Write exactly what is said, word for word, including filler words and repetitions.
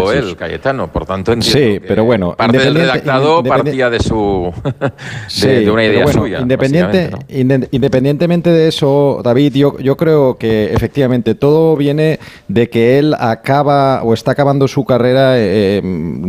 redactó sí, él, sí. Cayetano, por tanto entiendo Sí, que pero bueno, parte del independiente- redactado independe- partía de su de, Sí, de una pero idea bueno, suya, independiente, básicamente, ¿no? inde- independientemente de eso, David, yo, yo creo que efectivamente todo viene de que él acaba o está acabando su carrera eh,